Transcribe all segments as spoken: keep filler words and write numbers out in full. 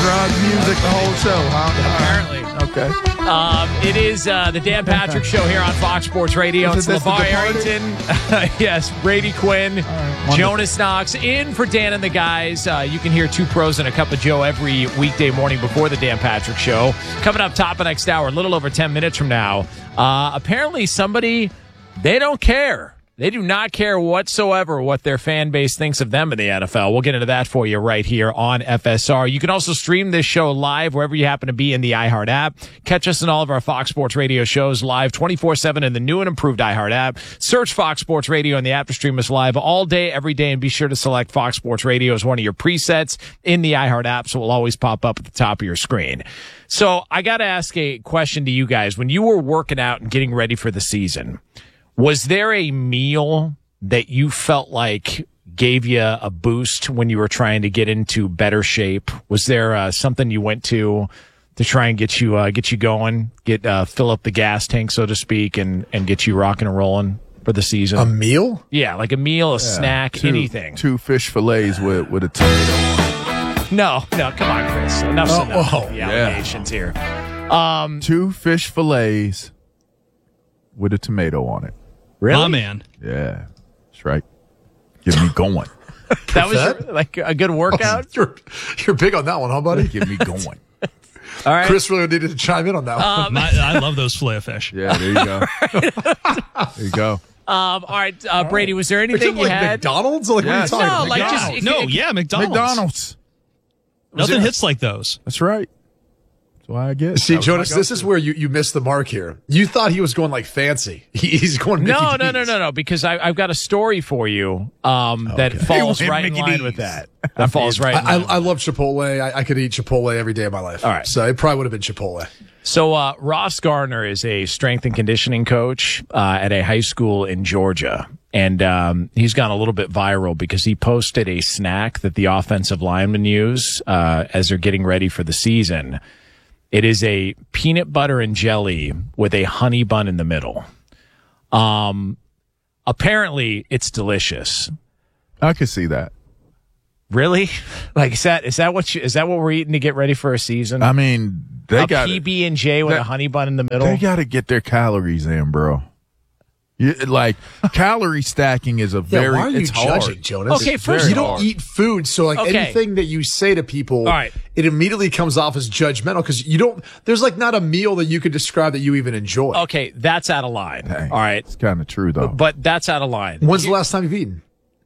drug music the whole show, huh? Apparently. Okay. Um, it is uh, the Dan Patrick Show here on Fox Sports Radio. Is It's it LeVar The Arrington. yes, Brady Quinn, right, Jonas Knox in for Dan and the guys. Uh, you can hear Two Pros and a Cup of Joe every weekday morning before the Dan Patrick Show. Coming up top of next hour, a little over ten minutes from now. Uh, apparently somebody, they don't care. They do not care whatsoever what their fan base thinks of them in the N F L. We'll get into that for you right here on F S R. You can also stream this show live wherever you happen to be in the iHeart app. Catch us in all of our Fox Sports Radio shows live twenty-four seven in the new and improved iHeart app. Search Fox Sports Radio in the app to stream us live all day, every day, and be sure to select Fox Sports Radio as one of your presets in the iHeart app, so it will always pop up at the top of your screen. So I got to ask a question to you guys. When you were working out and getting ready for the season, was there a meal that you felt like gave you a boost when you were trying to get into better shape? Was there uh, something you went to to try and get you uh, get you going, get uh, fill up the gas tank, so to speak, and, and get you rocking and rolling for the season? A meal? Yeah, like a meal, a Yeah, snack, two, anything. Two fish fillets with, with a tomato. No, no, come on, Chris. Enough's Oh, enough oh, of the yeah. allegations here. Um, Two fish fillets with a tomato on it. really? My man. Yeah, that's right. Get me going. That was that? your- like a good workout? You're, you're big on that one, huh, buddy? Get me going. All right. Chris really needed to chime in on that one. Um, My, I love those filet fish. Yeah, there you go. There you go. Um, all right, uh, Brady, was there Are anything you you like had? McDonald's? Like, Yes. what are you No, talking like about? just- Wow. it- no, it- yeah, McDonald's. McDonald's. Nothing there- hits like those. That's right. That's why I get. See, that was Jonas, my this go-to. is where you, you missed the mark here. You thought he was going like fancy. He, he's going Mickey No, no, no, D's. no, no, because I, I've got a story for you um, that falls Hey, right in Mickey line D's. with that. That falls right in I, line. I, I love Chipotle. I, I could eat Chipotle every day of my life. All right. So it probably would have been Chipotle. So uh, Ross Gardner is a strength and conditioning coach uh, at a high school in Georgia. And um, he's gone a little bit viral because he posted a snack that the offensive linemen use uh, as they're getting ready for the season. It is a peanut butter and jelly with a honey bun in the middle. Um, apparently, it's delicious. I could see that. Really? Like, is that is that what you, is that what we're eating to get ready for a season? I mean, they a got P B and J with that- a honey bun in the middle. they got to get their calories in, bro. You, like calorie stacking is a very. yeah, why are you it's judging, hard. Jonas? Okay, It's first very- of you all- don't eat food, so like Okay. anything that you say to people, All right. it immediately comes off as judgmental because you don't. There's like not a meal that you could describe that you even enjoy. Okay, that's out of line. Dang, All right, it's kind of true though. but that's out of line. When's the last time you've eaten?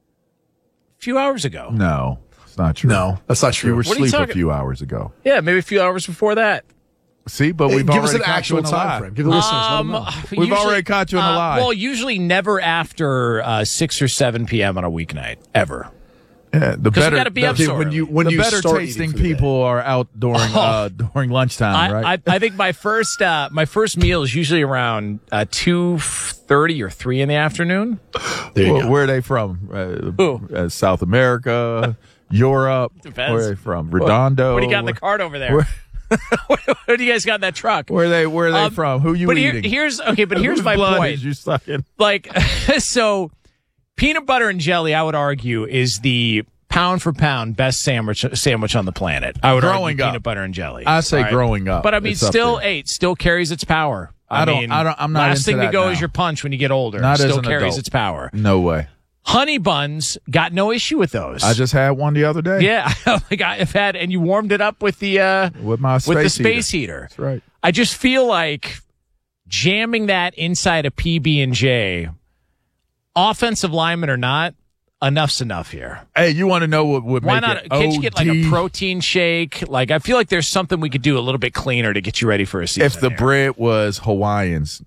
A few hours ago. no, it's not true. No, that's not true. you were What are you asleep a talking- few hours ago. Yeah, maybe a few hours before that. See, but Hey, we've give already us an caught you actual in a lie. time frame. Give the listeners. let them Um, know. We've already caught you in a uh, lie. Well, usually never after uh, six or seven p.m. on a weeknight, ever. Yeah, the 'Cause we better. gotta be the, up Okay, so when early. you when the you better start tasting eating for the day. people are out during uh, during lunchtime, I, right? I, I think my first uh, my first meal is usually around uh, two thirty or three in the afternoon. There you where, go. where are they from? Uh, Who? uh, South America, Europe. Depends. Where are they from? Redondo. What do you got in the Where- cart over there? Where, what, what do you guys got in that truck? where are they? Where are they Um, from? Who you but here- eating? here's okay. But here's Whose my blood point. Is you sucking? Like, so peanut butter and jelly, I would argue, is the pound for pound best sandwich sandwich on the planet. I would Growing argue up. peanut butter and jelly. I say All right? growing up. But I mean, It's up still, there. hey, it still carries its power. I, I don't- mean, I don't- I'm not last into thing to that go now. is your punch when you get older. Not as still an carries adult. its power. No way. Honey buns, got no issue with those. I just had one the other day. yeah, like I've had, and you warmed it up with the uh, With my with the space space heater. heater. That's right. I just feel like jamming that inside a P B and J, offensive lineman or not, enough's enough here. Hey, you want to know what would Why make not? it Can't you get like a O D? protein shake? Like I feel like there's something we could do a little bit cleaner to get you ready for a season. If the here. bread was Hawaiians,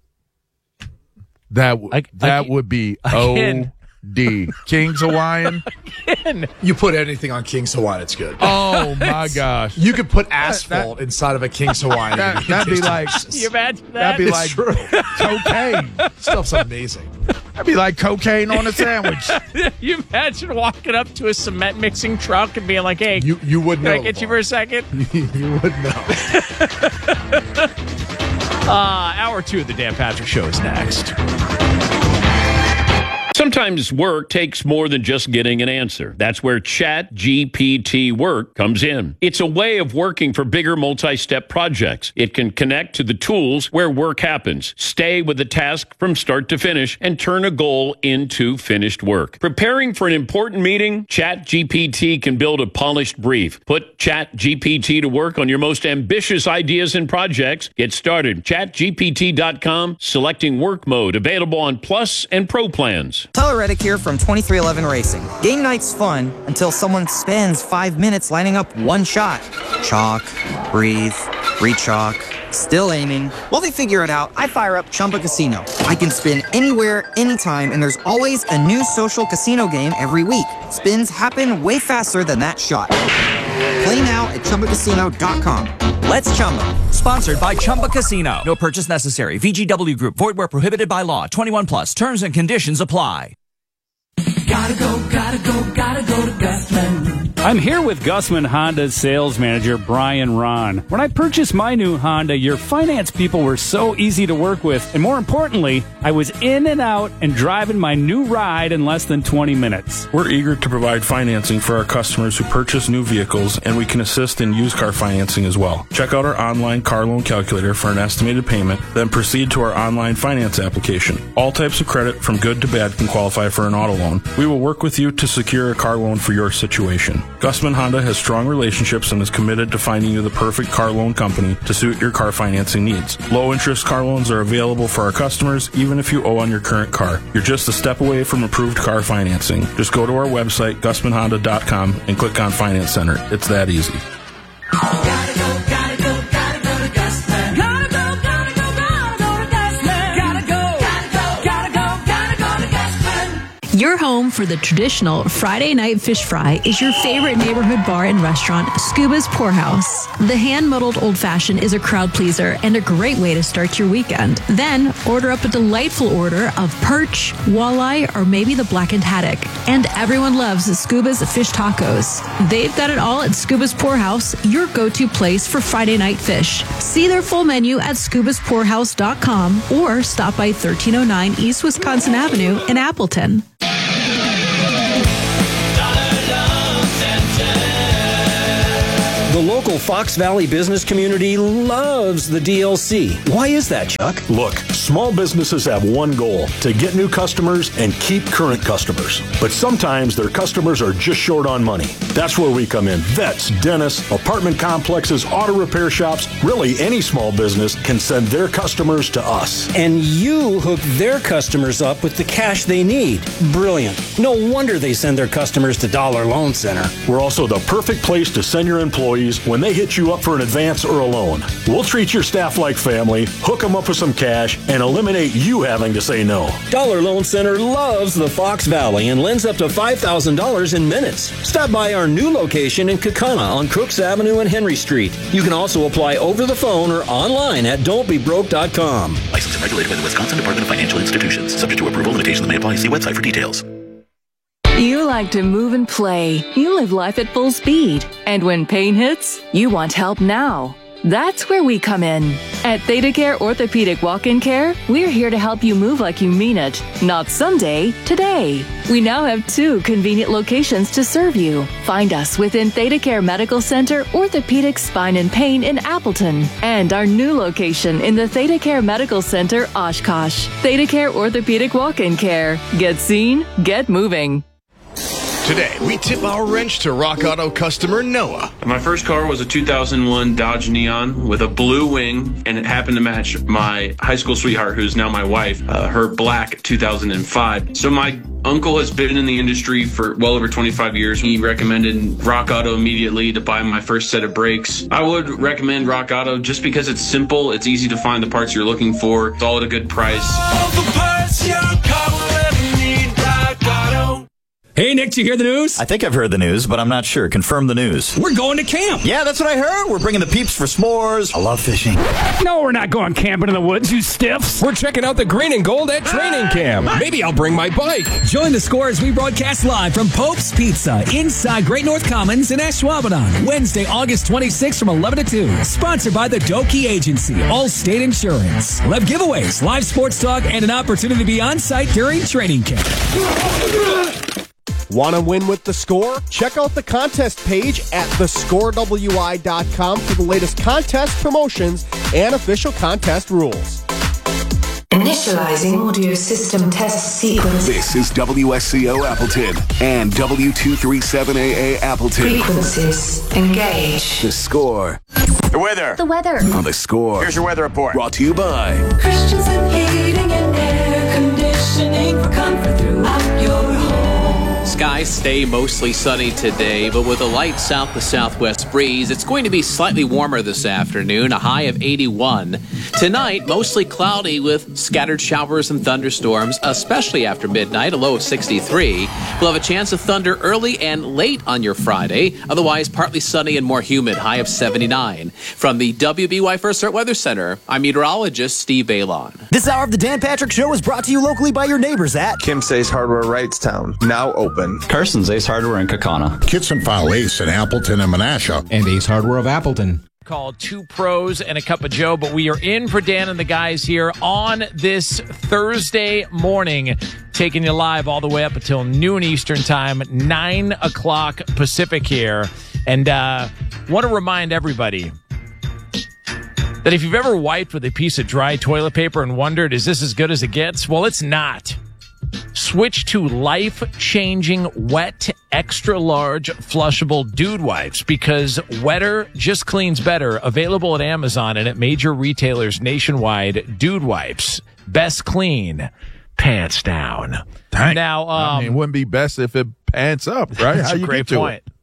that w- Ag- that ag- would be again. O D. King's Hawaiian. You put anything on King's Hawaiian, it's good. Oh my gosh. You could put asphalt inside of a King's Hawaiian. That, that'd be like Can you imagine that? that'd be It's like true. cocaine. Stuff's amazing. That'd be like cocaine on a sandwich. you imagine walking up to a cement mixing truck and being like, "Hey, You you would can know. I get you for a second?" you would know. Uh, hour two of the Dan Patrick Show is next. Sometimes work takes more than just getting an answer. That's where Chat G P T Work comes in. It's a way of working for bigger multi-step projects. It can connect to the tools where work happens, stay with the task from start to finish, and turn a goal into finished work. Preparing for an important meeting? Chat G P T can build a polished brief. Put Chat G P T to work on your most ambitious ideas and projects. Get started. chat G P T dot com, selecting work mode, available on Plus and Pro plans. Tyler Reddick here from twenty-three eleven Racing. Game night's fun until someone spends five minutes lining up one shot. Chalk, breathe, re-chalk, still aiming. While they figure it out, I fire up Chumba Casino. I can spin anywhere, anytime, and there's always a new social casino game every week. Spins happen way faster than that shot. Play now at Chumba Casino dot com. Let's Chumba. Sponsored by Chumba Casino. No purchase necessary. V G W Group. Void where prohibited by law. twenty-one plus. Terms and conditions apply. Gotta go, gotta go, gotta go to Gusman. I'm here with Gusman Honda's sales manager, Brian Ron. When I purchased my new Honda, your finance people were so easy to work with. And more importantly, I was in and out and driving my new ride in less than twenty minutes. We're eager to provide financing for our customers who purchase new vehicles, and we can assist in used car financing as well. Check out our online car loan calculator for an estimated payment, then proceed to our online finance application. All types of credit, from good to bad, can qualify for an auto loan. We will work with you to secure a car loan for your situation. Gusman Honda has strong relationships and is committed to finding you the perfect car loan company to suit your car financing needs. Low interest car loans are available for our customers, even if you owe on your current car. You're just a step away from approved car financing. Just go to our website, Gusman Honda dot com, and click on Finance Center. It's that easy. Gotta go, gotta go, gotta go to Gusman. Gotta go, gotta go, gotta go to Gusman. Gotta go, gotta go, gotta go, gotta go to Gusman. Your home for the traditional Friday night fish fry is your favorite neighborhood bar and restaurant, Scuba's Poorhouse. The hand-muddled old-fashioned is a crowd pleaser and a great way to start your weekend. Then, order up a delightful order of perch, walleye, or maybe the blackened haddock. And everyone loves Scuba's fish tacos. They've got it all at Scuba's Poorhouse, your go-to place for Friday night fish. See their full menu at scubas poorhouse dot com or stop by thirteen oh nine East Wisconsin Avenue in Appleton. The local Fox Valley business community loves the D L C. Why is that, Chuck? Look, small businesses have one goal: to get new customers and keep current customers. But sometimes their customers are just short on money. That's where we come in. Vets, dentists, apartment complexes, auto repair shops, really any small business can send their customers to us. And you hook their customers up with the cash they need. Brilliant. No wonder they send their customers to Dollar Loan Center. We're also the perfect place to send your employees when they hit you up for an advance or a loan. We'll treat your staff like family, hook them up with some cash, and eliminate you having to say no. Dollar Loan Center loves the Fox Valley and lends up to five thousand dollars in minutes. Stop by our new location in Kaukauna on Crooks Avenue and Henry Street. You can also apply over the phone or online at don't be broke dot com. Licensed and regulated by the Wisconsin Department of Financial Institutions. Subject to approval, limitations may apply. See website for details. You like to move and play. You live life at full speed. And when pain hits, you want help now. That's where we come in. At ThedaCare Orthopedic Walk-In Care, we're here to help you move like you mean it. Not someday, today. We now have two convenient locations to serve you. Find us within ThedaCare Medical Center, Orthopedic Spine and Pain in Appleton. And our new location in the ThedaCare Medical Center, Oshkosh. ThedaCare Orthopedic Walk-In Care. Get seen, get moving. Today, we tip our wrench to Rock Auto customer Noah. My first car was a two thousand one Dodge Neon with a blue wing, and it happened to match my high school sweetheart, who's now my wife, uh, her black two thousand five. So my uncle has been in the industry for well over twenty-five years. He recommended Rock Auto immediately to buy my first set of brakes. I would recommend Rock Auto just because it's simple, it's easy to find the parts you're looking for, it's all at a good price. All the parts your car will ever need, Rock Auto. Hey, Nick, did you hear the news? I think I've heard the news, but I'm not sure. Confirm the news. We're going to camp. Yeah, that's what I heard. We're bringing the peeps for s'mores. I love fishing. No, we're not going camping in the woods, you stiffs. We're checking out the green and gold at training camp. Maybe I'll bring my bike. Join the score as we broadcast live from Pope's Pizza inside Great North Commons in Ashwaubenon, Wednesday, August twenty-sixth from eleven to two. Sponsored by the Doki Agency, Allstate Insurance. We'll have giveaways, live sports talk, and an opportunity to be on site during training camp. Want to win with The Score? Check out the contest page at the score w i dot com for the latest contest promotions and official contest rules. Initializing audio system test sequence. This is W S C O Appleton and W two thirty-seven A A Appleton. Frequencies engage. The Score. The weather. The weather. On The Score. Here's your weather report. Brought to you by Christensen Heating and Air Conditioning for comfort throughout your home. Skies stay mostly sunny today, but with a light south to southwest breeze, it's going to be slightly warmer this afternoon, a high of eighty-one. Tonight, mostly cloudy with scattered showers and thunderstorms, especially after midnight, a low of sixty-three. We'll have a chance of thunder early and late on your Friday, otherwise partly sunny and more humid, high of seventy-nine. From the W B Y First Alert Weather Center, I'm meteorologist Steve Balon. This hour of the Dan Patrick Show is brought to you locally by your neighbors at Kim's Ace Hardware Wrightstown, now open. Carson's Ace Hardware in Kaukauna. Kitson File Ace in Appleton and Menasha. And Ace Hardware of Appleton. Called Two Pros and a Cup of Joe, but we are in for Dan and the guys here on this Thursday morning, taking you live all the way up until noon Eastern time, nine o'clock Pacific here. And uh want to remind everybody that if you've ever wiped with a piece of dry toilet paper and wondered, is this as good as it gets? Well, it's not. Switch to life-changing wet, extra-large, flushable dude wipes because wetter just cleans better. Available at Amazon and at major retailers nationwide. Dude wipes. Best clean. Pants down. Dang. Now, um, I mean, it wouldn't be best if it pants up, right? That's How a you great get to point. it?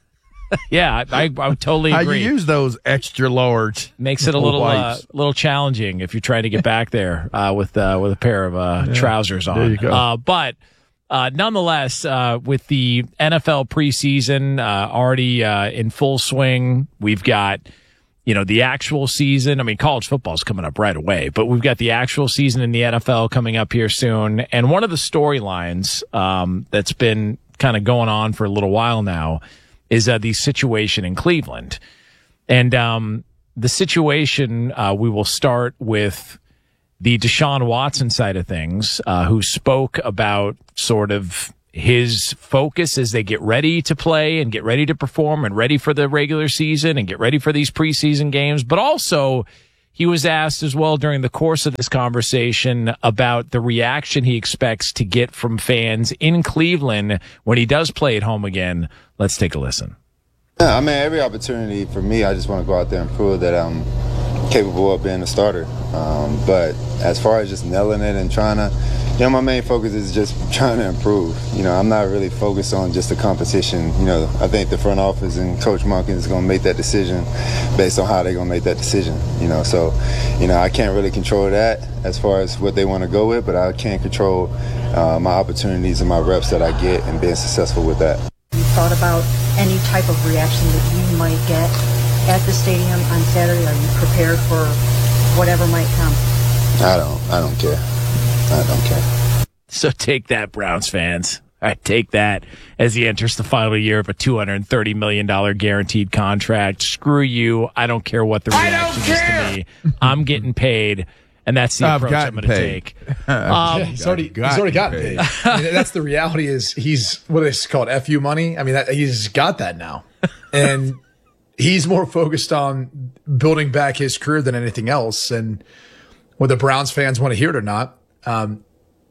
Yeah, I, I would totally How agree. you use those extra large Makes it a little uh, little challenging if you're trying to get back there uh, with uh, with a pair of uh, Yeah. trousers on. There you go. Uh, but uh, nonetheless, uh, with the N F L preseason uh, already uh, in full swing, we've got you know the actual season. I mean, college football is coming up right away, but we've got the actual season in the N F L coming up here soon. And one of the storylines um, that's been kind of going on for a little while now is uh, the situation in Cleveland. And um, the situation, uh, we will start with the Deshaun Watson side of things, uh, who spoke about sort of his focus as they get ready to play and get ready to perform and ready for the regular season and get ready for these preseason games. But also, he was asked as well during the course of this conversation about the reaction he expects to get from fans in Cleveland when he does play at home again. Let's take a listen. Yeah, I mean, every opportunity for me, I just want to go out there and prove that I'm capable of being a starter. Um, but as far as just nailing it and trying to, you know, my main focus is just trying to improve. You know, I'm not really focused on just the competition. You know, I think the front office and Coach Monken is going to make that decision based on how they're going to make that decision. You know, so, you know, I can't really control that as far as what they want to go with, but I can control uh, my opportunities and my reps that I get and being successful with that. You thought about any type of reaction that you might get at the stadium on Saturday? Are you prepared for whatever might come? I don't. I don't care. I don't care. So take that, Browns fans. All right, take that as he enters the final year of a two hundred thirty million dollars guaranteed contract. Screw you. I don't care what the reaction is to me. I'm getting paid, and that's the I've approach I'm going to paid. take. Yeah, Um, he's already, he's already gotten paid. I mean, that's the reality is he's, what do they call it, F U money? I mean, that, he's got that now. And he's more focused on building back his career than anything else. And whether Browns fans want to hear it or not, um,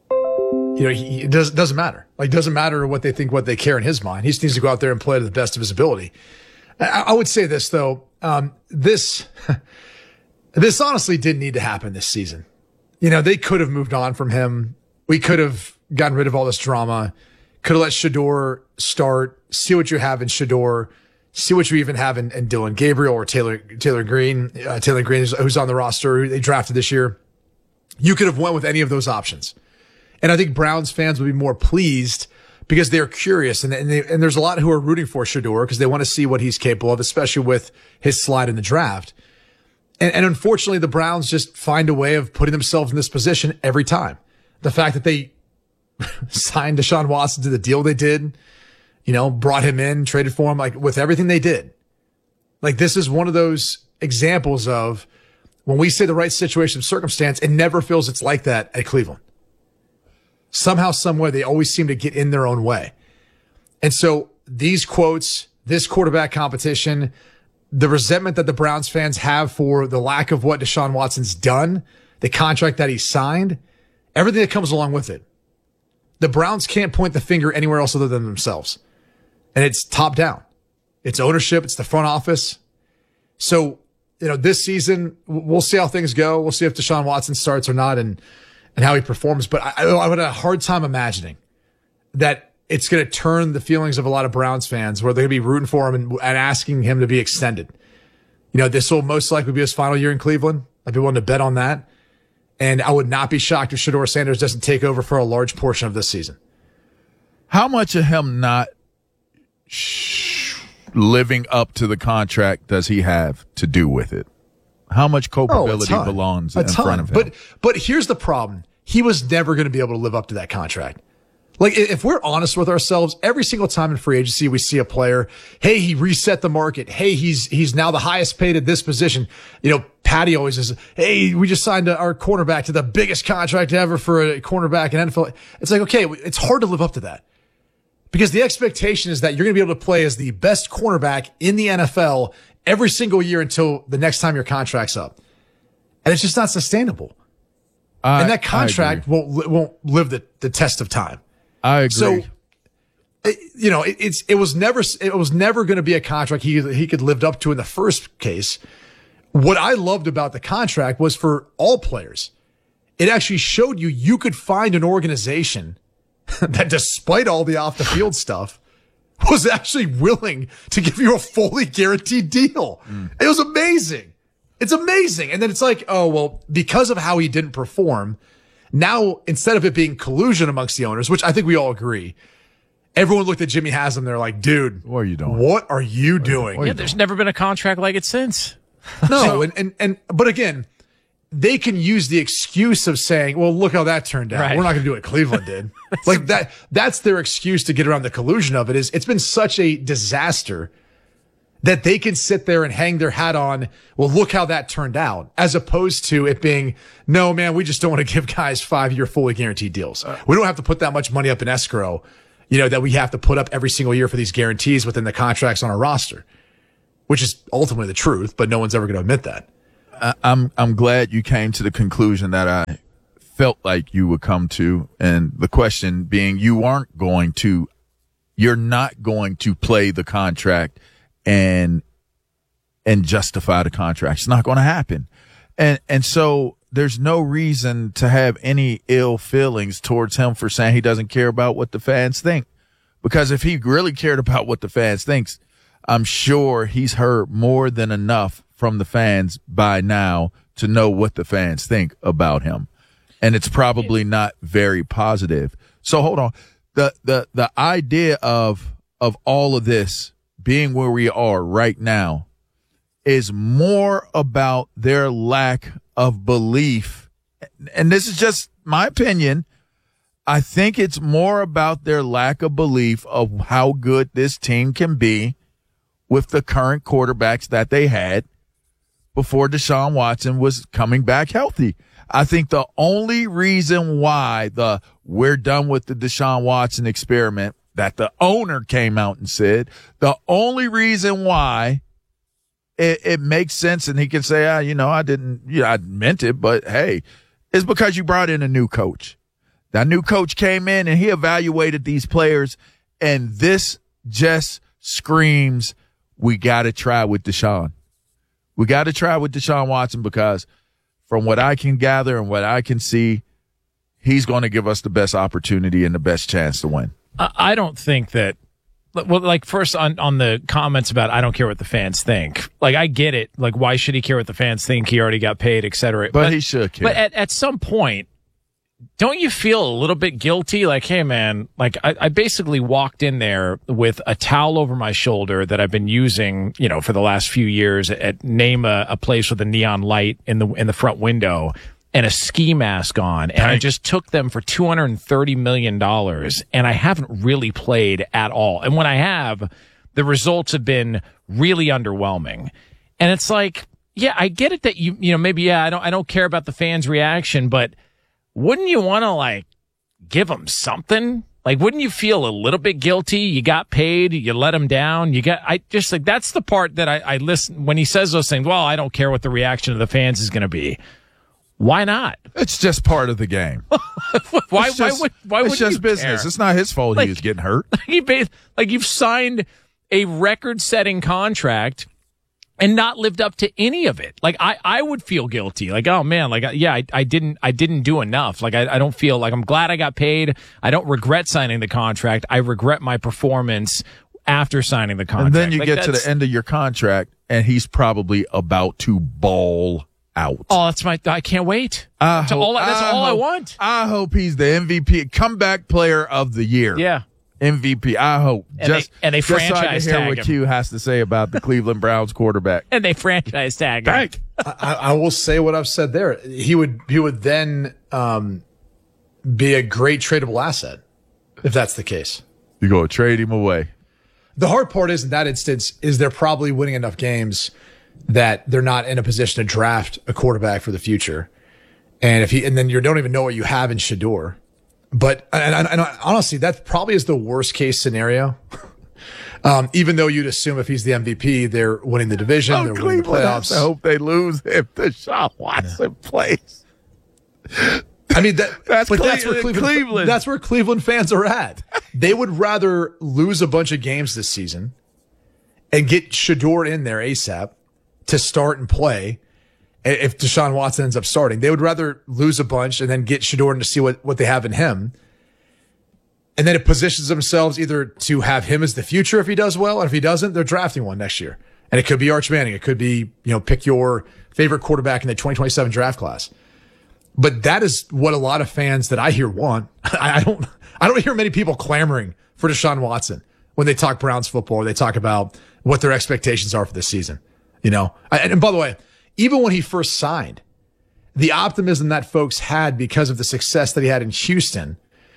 you know, he, it does, doesn't matter. Like, it doesn't matter what they think, what they care in his mind. He just needs to go out there and play to the best of his ability. I, I would say this, though. Um, this, this honestly didn't need to happen this season. You know, they could have moved on from him. We could have gotten rid of all this drama. Could have let Shador start, see what you have in Shador, see what you even have in, in Dylan Gabriel or Taylor Taylor Green. Uh, Taylor Green, is, who's on the roster, who they drafted this year. You could have went with any of those options. And I think Browns fans would be more pleased because they're curious, and and, they, and there's a lot who are rooting for Shedeur because they want to see what he's capable of, especially with his slide in the draft. And, and unfortunately, the Browns just find a way of putting themselves in this position every time. The fact that they signed Deshaun Watson to the deal they did, you know, brought him in, traded for him, like with everything they did. Like this is one of those examples of when we say the right situation, circumstance, it never feels it's like that at Cleveland. Somehow, somewhere, they always seem to get in their own way. And so these quotes, this quarterback competition, the resentment that the Browns fans have for the lack of what Deshaun Watson's done, the contract that he signed, everything that comes along with it. The Browns can't point the finger anywhere else other than themselves. And it's top down. It's ownership. It's the front office. So, you know, this season, we'll see how things go. We'll see if Deshaun Watson starts or not and, and how he performs. But I, I would have a hard time imagining that it's going to turn the feelings of a lot of Browns fans where they're going to be rooting for him and, and asking him to be extended. You know, this will most likely be his final year in Cleveland. I'd be willing to bet on that. And I would not be shocked if Shedeur Sanders doesn't take over for a large portion of this season. How much of him not sh- living up to the contract does he have to do with it? How much culpability oh, belongs a in ton. front of him? But but here's the problem. He was never going to be able to live up to that contract. Like, if we're honest with ourselves, every single time in free agency we see a player, hey, he reset the market. Hey, he's he's now the highest paid at this position. You know, Patty always says, hey, we just signed our cornerback to the biggest contract ever for a cornerback in N F L. It's like, okay, it's hard to live up to that. Because the expectation is that you're going to be able to play as the best cornerback in the N F L every single year until the next time your contract's up. And it's just not sustainable. I, and that contract won't won't live the, the test of time. I agree. So, it, you know, it, it's it was never it was never going to be a contract he he could live up to in the first case. What I loved about the contract was for all players, it actually showed you you could find an organization that, despite all the off the field stuff, was actually willing to give you a fully guaranteed deal. Mm. It was amazing. It's amazing. And then it's like, oh well, because of how he didn't perform. Now, instead of it being collusion amongst the owners, which I think we all agree, everyone looked at Jimmy Haslam. They're like, dude, what are you doing? What are you doing? Yeah, there's never been a contract like it since. No. and, and, and, but again, they can use the excuse of saying, well, look how that turned out. Right. We're not going to do what Cleveland did. Like that, that's their excuse to get around the collusion of it. Is it's been such a disaster that they can sit there and hang their hat on, well, look how that turned out, as opposed to it being, no, man, we just don't want to give guys five-year fully guaranteed deals. We don't have to put that much money up in escrow, you know, that we have to put up every single year for these guarantees within the contracts on our roster, which is ultimately the truth, but no one's ever going to admit that. I, I'm I'm glad you came to the conclusion that I felt like you would come to, and the question being, you aren't going to, you're not going to play the contract and and justify the contract. It's not going to happen. And and so there's no reason to have any ill feelings towards him for saying he doesn't care about what the fans think. Because if he really cared about what the fans thinks, I'm sure he's heard more than enough from the fans by now to know what the fans think about him. And it's probably not very positive. So hold on. The the the idea of of all of this being where we are right now is more about their lack of belief. And this is just my opinion. I think it's more about their lack of belief of how good this team can be with the current quarterbacks that they had before Deshaun Watson was coming back healthy. I think the only reason why the we're done with the Deshaun Watson experiment that the owner came out and said, the only reason why it, it makes sense and he can say, ah, you know, I didn't, you know, I meant it, but hey, is because you brought in a new coach. That new coach came in and he evaluated these players, and this just screams, we got to try with Deshaun. We got to try with Deshaun Watson because from what I can gather and what I can see, he's going to give us the best opportunity and the best chance to win. I don't think that, well, like first on, on the comments about I don't care what the fans think. Like, I get it. Like, why should he care what the fans think? He already got paid, et cetera. But, but he should care. But at, at some point, don't you feel a little bit guilty? Like, hey, man, like I, I basically walked in there with a towel over my shoulder that I've been using, you know, for the last few years at, at name a, a place with a neon light in the in the front window and a ski mask on. And I just took them for two hundred thirty million dollars and I haven't really played at all. And when I have, the results have been really underwhelming. And it's like, yeah, I get it that you, you know, maybe, yeah, I don't, I don't care about the fans' reaction, but wouldn't you want to, like, give them something? Like, wouldn't you feel a little bit guilty? You got paid, you let them down, you got, I just like, that's the part that I, I listen, when he says those things, well, I don't care what the reaction of the fans is going to be. Why not? It's just part of the game. why, it's just, why would, why would It's just you business. care? It's not his fault like, he was getting hurt. He paid, like, you've signed a record-setting contract and not lived up to any of it. Like, I, I would feel guilty. Like, oh man, like, yeah, I, I didn't, I didn't do enough. Like, I, I don't feel like I'm glad I got paid. I don't regret signing the contract. I regret my performance after signing the contract. And then you like, get to the end of your contract and he's probably about to ball out. Oh, that's my, I can't wait. I that's hope, all, I, that's I all I hope, want. I hope he's the M V P, comeback player of the year. Yeah. M V P. I hope. And just, they, and they just so I can franchise hear tag what him. Q has to say about the Cleveland Browns quarterback. And they franchise tag him. Thank. I, I will say what I've said there. He would he would then um, be a great tradable asset if that's the case. You go trade him away. The hard part is in that instance is they're probably winning enough games that they're not in a position to draft a quarterback for the future. And if he and then you don't even know what you have in Shedeur. But and, and, and honestly, that probably is the worst case scenario. Um, even though you'd assume if he's the M V P, they're winning the division, Oh, they're winning the Cleveland has playoffs. to hope they lose if Deshaun Watson plays. I mean, that, That's but Cle- that's where Cleveland, Cleveland. That's where Cleveland fans are at. They would rather lose a bunch of games this season and get Shedeur in there ASAP to start and play. If Deshaun Watson ends up starting, they would rather lose a bunch and then get Shedeur in to see what, what they have in him. And then it positions themselves either to have him as the future if he does well, and if he doesn't, they're drafting one next year. And it could be Arch Manning. It could be, you know, pick your favorite quarterback in the twenty twenty-seven draft class. But that is what a lot of fans that I hear want. I, I don't, I don't hear many people clamoring for Deshaun Watson when they talk Browns football or they talk about what their expectations are for this season. You know, I, and by the way, even when he first signed, the optimism that folks had because of the success that he had in Houston,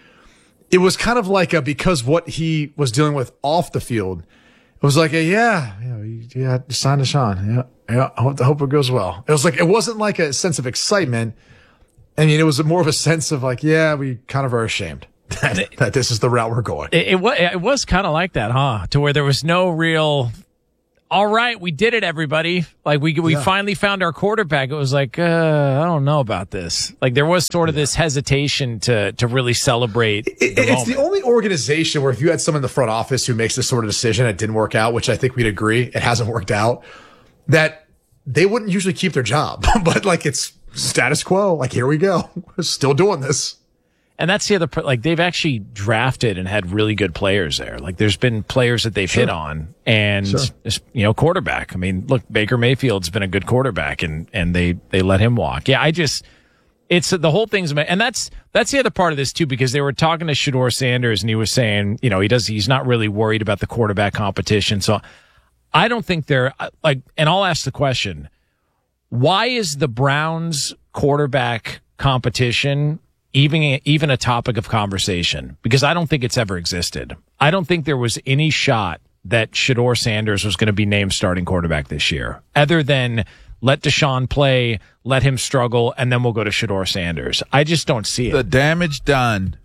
it was kind of like a, because what he was dealing with off the field, it was like a, yeah, yeah, yeah, sign Deshaun. Yeah, yeah, I hope, I hope it goes well. It was like, it wasn't like a sense of excitement. I mean, it was more of a sense of like, yeah, we kind of are ashamed that, that this is the route we're going. It, it was, it was kind of like that, huh? To where there was no real, all right, we did it, everybody. Like we we Yeah. finally found our quarterback. It was like, uh, I don't know about this. Like there was sort of this hesitation to to really celebrate. It, the it's moment. the only organization where if you had someone in the front office who makes this sort of decision, it didn't work out, which I think we'd agree it hasn't worked out, that they wouldn't usually keep their job. But like it's status quo. Like here we go, we're still doing this. And that's the other, part, like they've actually drafted and had really good players there. Like there's been players that they've Sure. hit on and, Sure. just, you know, quarterback. I mean, look, Baker Mayfield's been a good quarterback and, and they, they let him walk. Yeah. I just, it's the whole thing's, and that's, that's the other part of this too, because they were talking to Shedeur Sanders and he was saying, you know, he does, he's not really worried about the quarterback competition. So I don't think they're like, and I'll ask the question, why is the Browns quarterback competition even even a topic of conversation? Because I don't think it's ever existed. I don't think there was any shot that Shedeur Sanders was going to be named starting quarterback this year, other than let Deshaun play, let him struggle, and then we'll go to Shedeur Sanders. I just don't see it. The damage done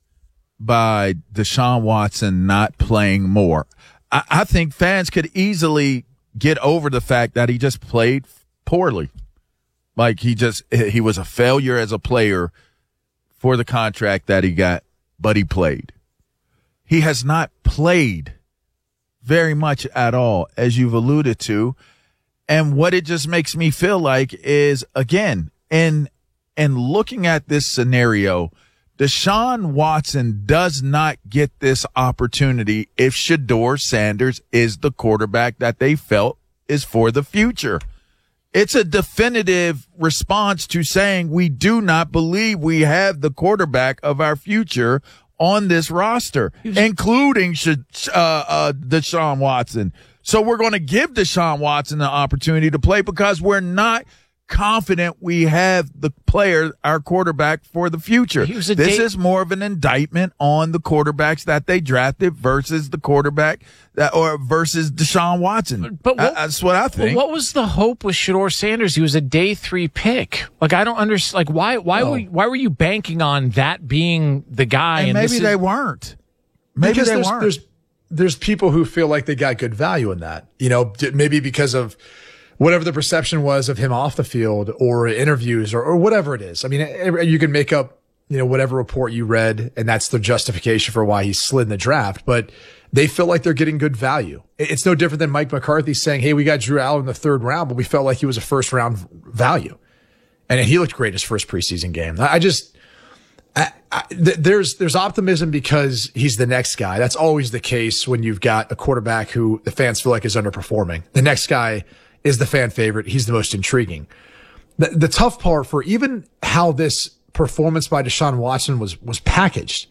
by Deshaun Watson not playing more. I, I think fans could easily get over the fact that he just played poorly. Like he just, he was a failure as a player for the contract that he got, but he played. He has not played very much at all, as you've alluded to. And what it just makes me feel like is, again, in, in looking at this scenario, Deshaun Watson does not get this opportunity if Shedeur Sanders is the quarterback that they felt is for the future. It's a definitive response to saying we do not believe we have the quarterback of our future on this roster, including uh, uh, Deshaun Watson. So we're going to give Deshaun Watson the opportunity to play because we're not confident we have the player, our quarterback, for the future. This day- is more of an indictment on the quarterbacks that they drafted versus the quarterback that, or versus Deshaun Watson. But what, I, that's what I think. What was the hope with Shedeur Sanders? He was a day three pick. Like, I don't understand. Like, why? Why No. were why were you banking on that being the guy? And And maybe this is- they weren't. Maybe because they there's, weren't. there's there's people who feel like they got good value in that. You know, d- maybe because of whatever the perception was of him off the field or interviews or, or whatever it is. I mean, every- you can make up, you know, whatever report you read, and that's the justification for why he slid in the draft. But they feel like they're getting good value. It- It's no different than Mike McCarthy saying, hey, we got Drew Allen in the third round, but we felt like he was a first round value. And he looked great his first preseason game. I I just, I, I, th- there's, there's optimism because he's the next guy. That's always the case when you've got a quarterback who the fans feel like is underperforming. The next guy is the fan favorite. He's the most intriguing. The, the tough part for even how this performance by Deshaun Watson was, was packaged.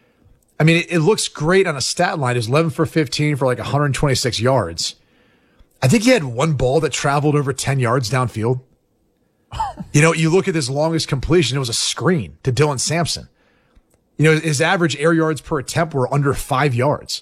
I mean, it, it looks great on a stat line. It was eleven for fifteen for like one hundred twenty-six yards. I think he had one ball that traveled over ten yards downfield. You know, you look at his longest completion, it was a screen to Dylan Sampson. You know, his average air yards per attempt were under five yards.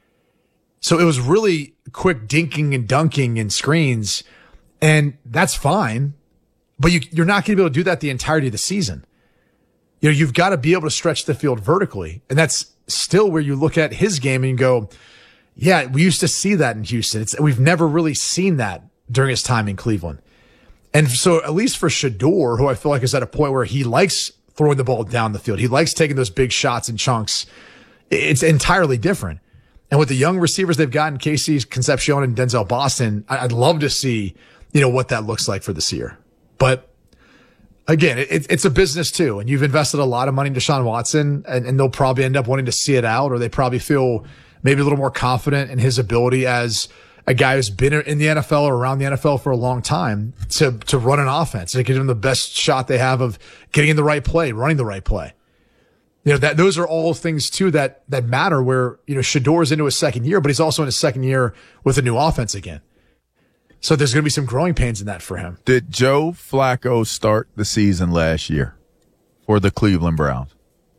So it was really quick dinking and dunking and screens, and that's fine. But you, you're not going to be able to do that the entirety of the season. You know, you've got to be able to stretch the field vertically, and that's still where you look at his game and you go, yeah, we used to see that in Houston. It's, we've never really seen that during his time in Cleveland. And so at least for Shedeur, who I feel like is at a point where he likes throwing the ball down the field, he likes taking those big shots in chunks, it's entirely different. And with the young receivers they've gotten, Casey Concepcion and Denzel Boston, I'd love to see, you know, what that looks like for this year. But again, it, it's a business too. And you've invested a lot of money in Deshaun Watson, and, and they'll probably end up wanting to see it out, or they probably feel maybe a little more confident in his ability as a guy who's been in the N F L or around the N F L for a long time to, to run an offense, to give them the best shot they have of getting in the right play, running the right play. You know, that those are all things too that, that matter where, you know, Shedeur's into his second year, but he's also in his second year with a new offense again. So there's going to be some growing pains in that for him. Did Joe Flacco start the season last year for the Cleveland Browns?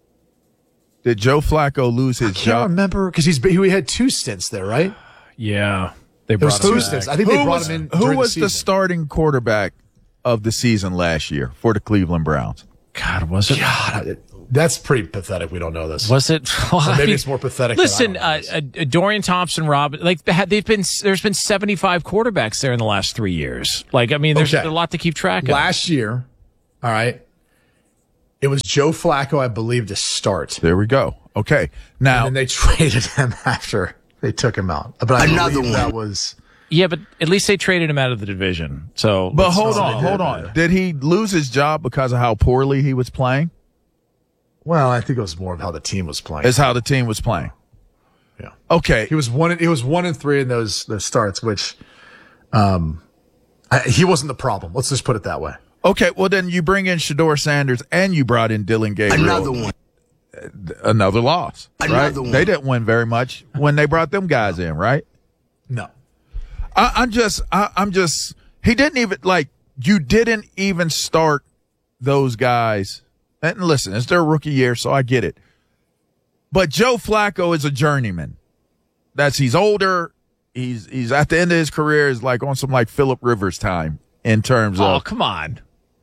Did Joe Flacco lose his I can't job? remember because he's he had two stints there, right? Yeah, they It was brought him two back. stints. I think Who they brought was, him in. who during was the, the season. starting quarterback of the season last year for the Cleveland Browns? God, was it? God, that's pretty pathetic. We don't know this. Was it? Well, Or I maybe mean, it's more pathetic. Listen, than I uh, don't know uh, Dorian Thompson, Rob, like they had- they've been. There's been seventy-five quarterbacks there in the last three years. Like, I mean, there's Okay. a lot to keep track of. Last year, all right, it was Joe Flacco, I believe, to start. There we go. Okay, now And then they traded him after they took him out. But I Another believe one. that was. Yeah, but at least they traded him out of the division. So, But let's- hold Oh, on, they did, hold they on. did. Did he lose his job because of how poorly he was playing? Well, I think it was more of how the team was playing. Is how the team was playing. Yeah. Okay. He was one. He was one and three in those those starts, which, um, I, he wasn't the problem. Let's just put it that way. Okay, well then you bring in Shedeur Sanders and you brought in Dylan Gabriel. Another one. Another loss. Another right? one. They didn't win very much when they brought them guys in, right? No. I, I'm just, I, I'm just, he didn't even, like, you didn't even start those guys. And listen, it's their rookie year, so I get it. But Joe Flacco is a journeyman. That's, he's older. He's, he's at the end of his career is like on some like Phillip Rivers time in terms Oh, of, come on.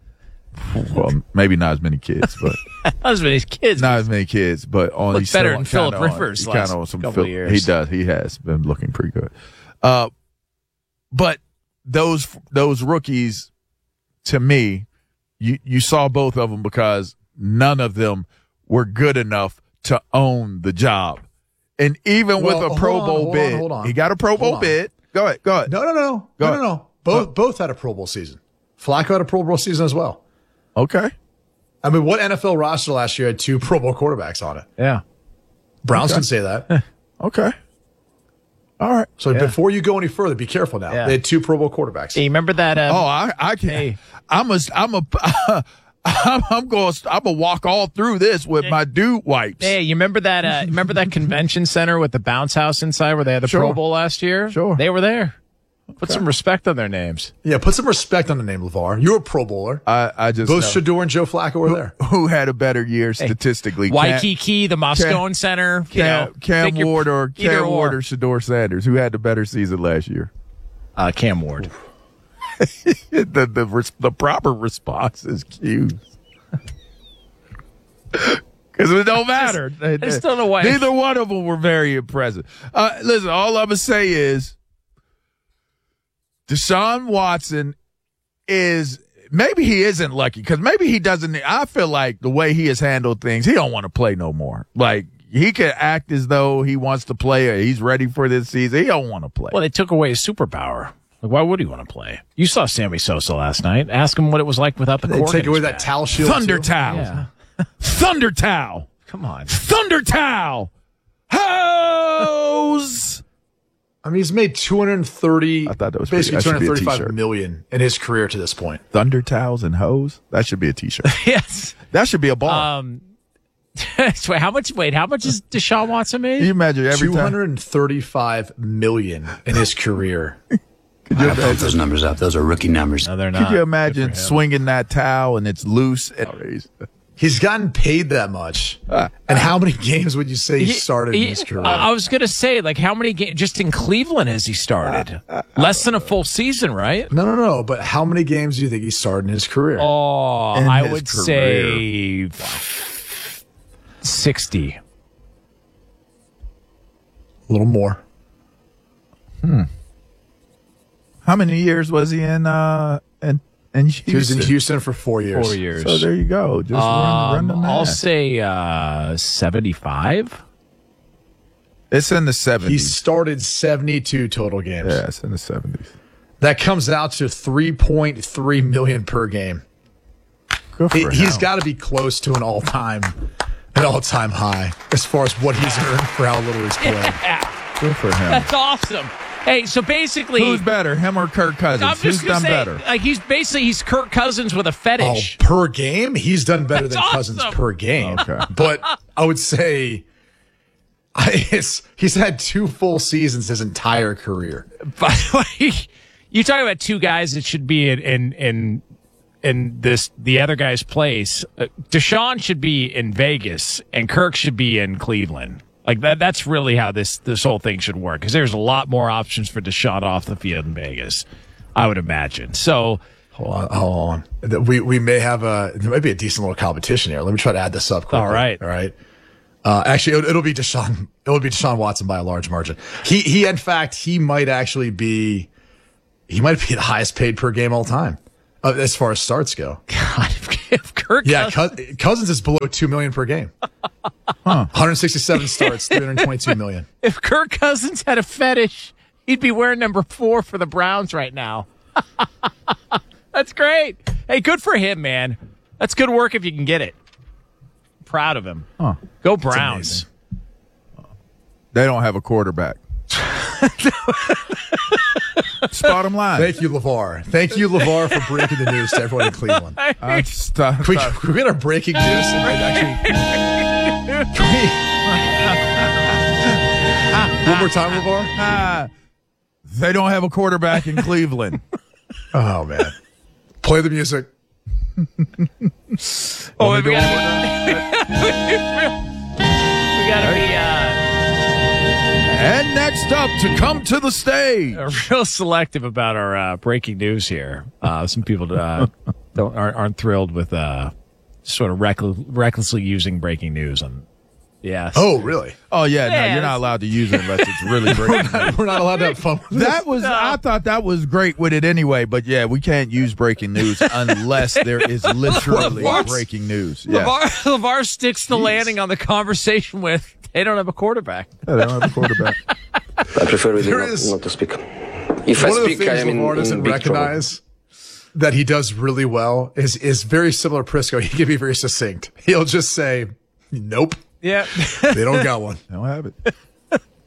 well, maybe not as many kids, but Not as many kids. not as many kids, but on Looked he's better still than kinda Phillip on- Rivers he's last kinda on some couple Phil- years. He does. He has been looking pretty good. Uh, but those those rookies, to me, you you saw both of them because none of them were good enough to own the job. And even Well, with a hold Pro on, Bowl hold on, bid, hold on. he got a Pro Hold Bowl on. bid. Go ahead. Go ahead. No, no, no, Go no, ahead. no, no. Both both had a Pro Bowl season. Flacco had a Pro Bowl season as well. Okay. I mean, what N F L roster last year had two Pro Bowl quarterbacks on it? Yeah. Browns Okay. can say that. Okay. All right. So Yeah. before you go any further, be careful now. Yeah. They had two Pro Bowl quarterbacks. Hey, you remember that? Um, Oh, I, I can. Hey. I'm a. I'm a. I'm, I'm going. I'm gonna walk all through this with my dew wipes. Hey, you remember that? Uh, remember that convention center with the bounce house inside where they had the Sure. Pro Bowl last year? Sure. They were there. Put some respect on their names. Yeah, put some respect on the name, LeVar. You're a Pro Bowler. I, I just Both know. Shador and Joe Flacco were there. Who had a better year statistically? Waikiki, the Moscone Cam- Center. You Cam, know, Cam pick your- Ward or either Cam or. Ward or Shador Sanders? Who had the better season last year? Uh, Cam Ward. the the res- the proper response is Q's. Because it don't matter. I just don't know why. Neither one of them were very impressive. Uh, listen, all I'm gonna say is Deshaun Watson is maybe he isn't lucky because maybe he doesn't. I feel like the way he has handled things, he don't want to play no more. Like he could act as though he wants to play or he's ready for this season. He don't want to play. Well, they took away his superpower. Like, why would he want to play? You saw Sammy Sosa last night. Ask him what it was like without the They cork. take in away his that back. towel shield. Thunder too. towel. Yeah. Thunder towel. Come on. Thunder towel. Hose. I mean, he's made two hundred thirty. I thought that was basically pretty- that two should be a hundred thirty-five t-shirt. million in his career to this point. Thunder towels and hose. That should be a t-shirt. Yes. That should be a ball. Um. wait, how much? Wait, how much is Deshaun Watson made? Can you imagine every two time? hundred thirty-five million in his career. I pumped those numbers up. Those are rookie numbers. No, they're not. Could you imagine swinging that towel and it's loose? And, He's gotten paid that much. Ah. And how many games would you say he, He- started he- in his career? I I was gonna say, like, how many games just in Cleveland has he started? Less than a full season, right? no, no, no. But how many games do you think he started in his career? Oh, In I his would career. say sixty. A little more. How many years was he in? Uh, in, in Houston? He was in Houston for four years. Four years. So there you go. Just run, run the Um, math. I'll say uh, seventy-five. It's in the He seventies. started seventy-two total games. Yeah, it's in the seventies. That comes out to three point three million per game. Good for He, him. he's got to be close to an all-time, an all-time high as far as what he's earned for how little he's played. Yeah, Good for him. that's awesome. Hey, so basically, Who's better, him or Kirk Cousins? I'm Who's just gonna done say, better? like, he's basically he's Kirk Cousins with a Oh, fetish. per game, he's done better That's than Cousins awesome. per game. Okay. But I would say I, it's, he's had two full seasons his entire career. By the way, you talk about two guys that should be in in in, in this the other guy's place. Uh, Deshaun should be in Vegas, and Kirk should be in Cleveland. Like that. That's really how this this whole thing should work. Because there's a lot more options for Deshaun off the field in Vegas, I would imagine. So. Hold on, hold on. We we may have a there might be a decent little competition here. Let me try to add this up quickly. All right. all right. Uh, actually, it'll, it'll be Deshaun. It'll be Deshaun Watson by a large margin. He he. In fact, he might actually be. He might be the highest paid per game all time, uh, as far as starts go. God, if, if Kirk Yeah, Cousins, Cous- Cousins is below two million per game. one hundred sixty-seven starts, three hundred twenty-two million. if Kirk Cousins had a fetish, he'd be wearing number four for the Browns right now. That's great. Hey, good for him, man. That's good work if you can get it. Proud of him. Huh. Go Browns. They don't have a quarterback. It's bottom line. Thank you, LeVar. Thank you, LeVar, for breaking the news to everyone in Cleveland. I just thought- Can we, can we get our breaking news? And actually, one more time, LeVar. Ah, they don't have a quarterback in Cleveland. Oh man, play the music. Oh, we gotta, we gotta be uh, And next up, to come to the stage, uh, real selective about our uh, breaking news here. Uh, some people uh, don't aren't, aren't thrilled with uh, sort of reckl- recklessly using breaking news on. Yes. Oh, really? Oh yeah, no, Yeah, you're not allowed to use it unless it's really breaking news. We're not allowed to have fun with this. That was I thought that was great with it anyway, but yeah, we can't use breaking news unless there is literally What? breaking news. Yeah. LeVar, LeVar sticks the landing on the conversation with they don't have a quarterback. Yeah, they don't have a quarterback. I prefer really There not, is- not to speak. If I One of the speak, I things am in, LeVar doesn't in big trouble. recognize that he does really well is is very similar to Prisco. He can be very succinct. He'll just say, "Nope, Yeah. they don't got one." They don't have it.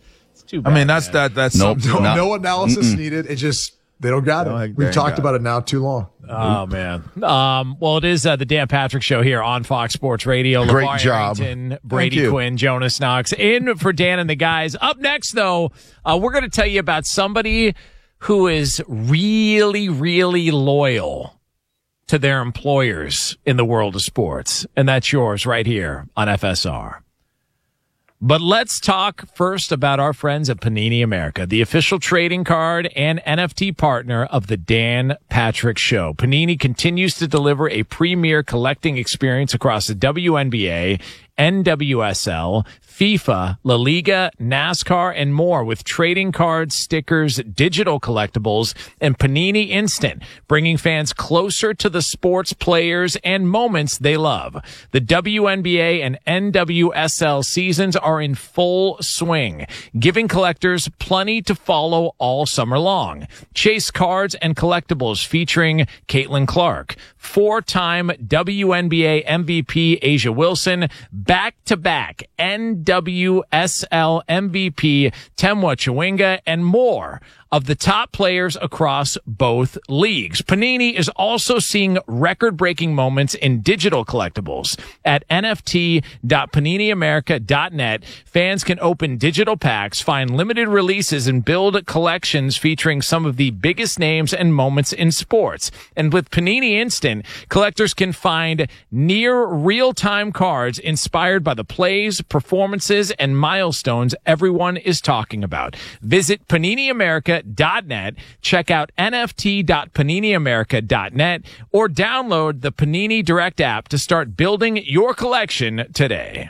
Too bad, I mean, that's man. that. That's Nope. something. No, Not- no analysis Mm-mm. needed. It just, they don't got No, it. they We've ain't talked got about it now too long. Oh man. Um, well, it is uh, the Dan Patrick Show here on Fox Sports Radio. Great LeVar job. Arrington, Brady Thank you. Quinn, Jonas Knox, in for Dan and the guys. Up next, though, uh, we're going to tell you about somebody who is really, really loyal to their employers in the world of sports, and that's yours right here on F S R. But let's talk first about our friends at Panini America, the official trading card and N F T partner of the Dan Patrick Show. Panini continues to deliver a premier collecting experience across the W N B A, N W S L, FIFA, La Liga, NASCAR, and more with trading cards, stickers, digital collectibles, and Panini Instant, bringing fans closer to the sports players and moments they love. The W N B A and N W S L seasons are in full swing, giving collectors plenty to follow all summer long. Chase cards and collectibles featuring Caitlin Clark, four-time W N B A M V P Asia Wilson, back-to-back N W S L M V P Temwa Chawinga, and more of the top players across both leagues. Panini is also seeing record-breaking moments in digital collectibles. At N F T dot panini america dot net, fans can open digital packs, find limited releases, and build collections featuring some of the biggest names and moments in sports. And with Panini Instant, collectors can find near real-time cards inspired by the plays, performances, and milestones everyone is talking about. Visit panini america dot net, check out N F T dot panini america dot net, or download the Panini Direct app to start building your collection today.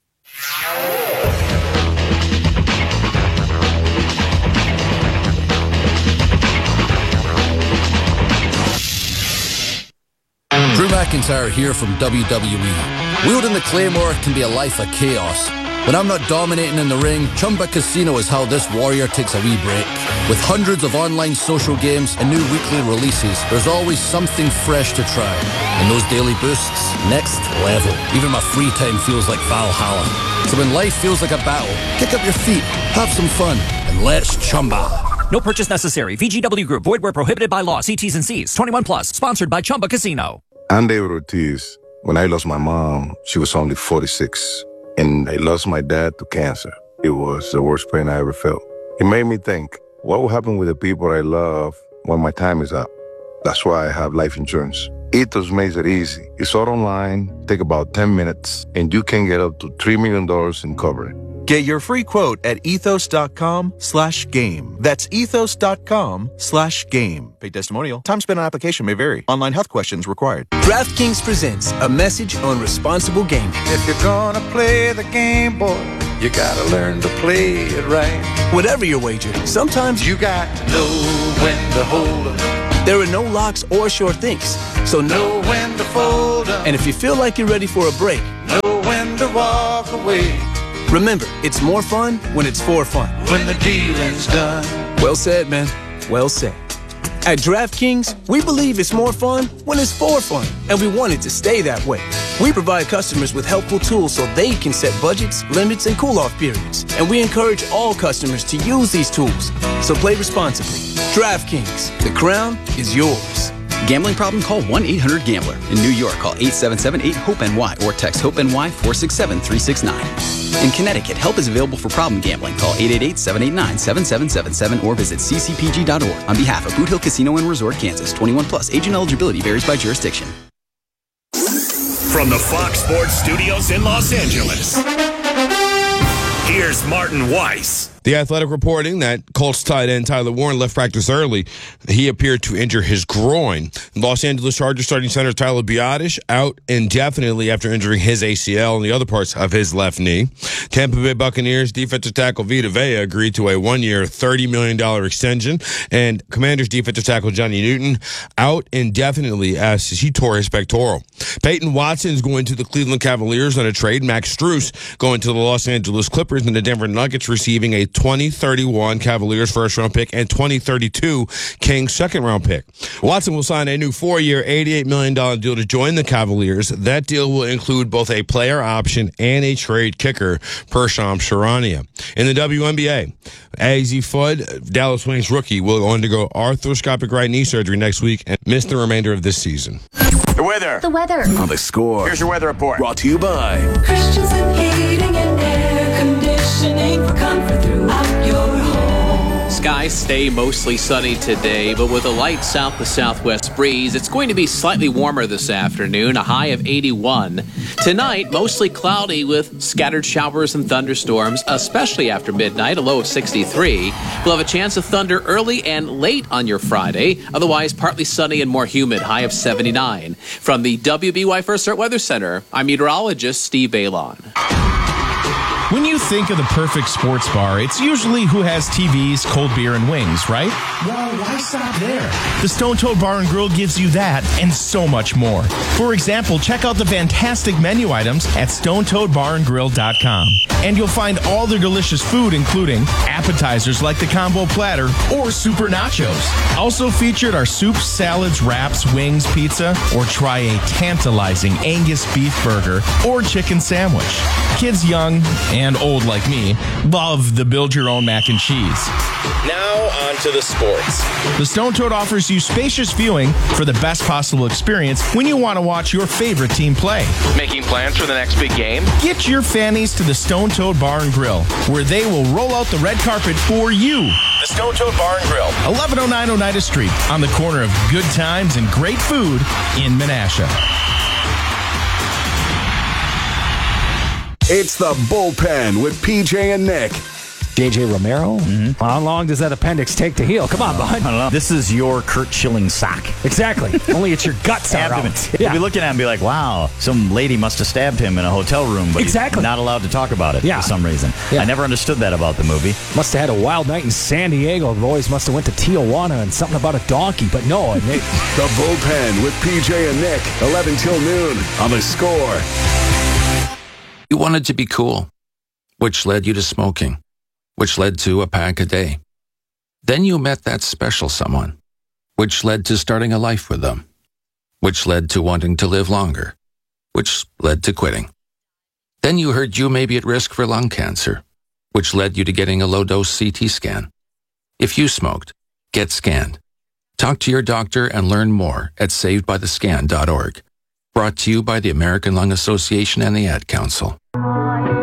Drew McIntyre here from W W E. Wielding the Claymore can be a life of chaos. When I'm not dominating in the ring, Chumba Casino is how this warrior takes a wee break. With hundreds of online social games and new weekly releases, there's always something fresh to try. And those daily boosts, next level. Even my free time feels like Valhalla. So when life feels like a battle, kick up your feet, have some fun, and let's Chumba. No purchase necessary. V G W Group. Void where prohibited by law. See T's and C's. twenty-one plus. Sponsored by Chumba Casino. I'm David Ortiz. When I lost my mom, she was only forty-six. And I lost my dad to cancer. It was the worst pain I ever felt. It made me think, what will happen with the people I love when my time is up? That's why I have life insurance. Ethos makes it easy. It's all online, take about ten minutes, and you can get up to three million dollars in coverage. Get your free quote at ethos.com slash game. That's ethos.com slash game. Paid testimonial. Time spent on application may vary. Online health questions required. DraftKings presents a message on responsible gaming. If you're gonna play the game, boy, you gotta learn to play it right. Whatever your wager, sometimes you got to know when to hold up. There are no locks or sure things, so know when to fold up. And if you feel like you're ready for a break, know when to walk away. Remember, it's more fun when it's for fun. When the dealing's done. Well said, man. Well said. At DraftKings, we believe it's more fun when it's for fun, and we want it to stay that way. We provide customers with helpful tools so they can set budgets, limits, and cool-off periods. And we encourage all customers to use these tools. So play responsibly. DraftKings, the crown is yours. Gambling problem? Call one eight hundred gambler. In New York, call eight seven seven eight hope N Y or text HOPE-NY four six seven three six nine. In Connecticut, help is available for problem gambling. Call eight eight eight seven eight nine seven seven seven seven or visit c c p g dot org. On behalf of Boot Hill Casino and Resort, Kansas, twenty-one plus. Agent eligibility varies by jurisdiction. From the Fox Sports Studios in Los Angeles, here's Martin Weiss. The Athletic reporting that Colts tight end Tyler Warren left practice early. He appeared to injure his groin. Los Angeles Chargers starting center Tyler Biadasz out indefinitely after injuring his A C L and the other parts of his left knee. Tampa Bay Buccaneers defensive tackle Vita Vea agreed to a one-year, thirty million dollars extension. And Commanders defensive tackle Johnny Newton out indefinitely as he tore his pectoral. Peyton Watson's going to the Cleveland Cavaliers on a trade. Max Strus going to the Los Angeles Clippers, and the Denver Nuggets receiving a twenty thirty-one Cavaliers first round pick and twenty thirty-two Kings second round pick. Watson will sign a new four-year, eighty-eight million dollars deal to join the Cavaliers. That deal will include both a player option and a trade kicker, per Shams Charania. In the W N B A, Azzi Fudd, Dallas Wings rookie, will undergo arthroscopic right knee surgery next week and miss the remainder of this season. The weather. The weather. On The Score. Here's your weather report. Brought to you by Christensen Heating and Air Conditioning for comfort throughout your home. Skies stay mostly sunny today, but with a light south to southwest breeze, it's going to be slightly warmer this afternoon, a high of eighty-one. Tonight, mostly cloudy with scattered showers and thunderstorms, especially after midnight, a low of sixty-three. We'll have a chance of thunder early and late on your Friday, otherwise partly sunny and more humid, high of seventy-nine. From the W B Y First Alert Weather Center, I'm meteorologist Steve Balon. When you think of the perfect sports bar, it's usually who has T Vs, cold beer, and wings, right? Well, why stop there? The Stone Toad Bar and Grill gives you that and so much more. For example, check out the fantastic menu items at stone toad bar and grill dot com. And you'll find all their delicious food, including appetizers like the combo platter or super nachos. Also featured are soups, salads, wraps, wings, pizza, or try a tantalizing Angus beef burger or chicken sandwich. Kids young and old like me love the build your own mac and cheese. Now on to the sports. The Stone Toad offers you spacious viewing for the best possible experience when you want to watch your favorite team play. Making plans for the next big game? Get your fannies to the Stone Toad Bar and Grill, where they will roll out the red carpet for you. The Stone Toad Bar and Grill, eleven oh nine Oneida Street, on the corner of good times and great food in Menasha. It's the Bullpen with P J and Nick. J J Romero? Mm-hmm. How long does that appendix take to heal? Come on, bud. I don't know. This is your Kurt Schilling sock. Exactly. Only it's your guts are abdomen. out. Yeah. You'll be looking at him and be like, wow, some lady must have stabbed him in a hotel room, but exactly. he's not allowed to talk about it yeah. for some reason. Yeah. I never understood that about the movie. Must have had a wild night in San Diego. The boys must have went to Tijuana and something about a donkey, but no. Nick. The Bullpen with P J and Nick, eleven till noon on The Score. You wanted to be cool, which led you to smoking, which led to a pack a day. Then you met that special someone, which led to starting a life with them, which led to wanting to live longer, which led to quitting. Then you heard you may be at risk for lung cancer, which led you to getting a low-dose C T scan. If you smoked, get scanned. Talk to your doctor and learn more at saved by the scan dot org. Brought to you by the American Lung Association and the Ad Council.